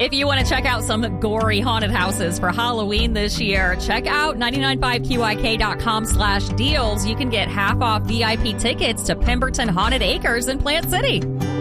If you want to check out some gory haunted houses for Halloween this year, check out 995QIK.com/deals. You can get half off VIP tickets to Pemberton Haunted Acres in Plant City.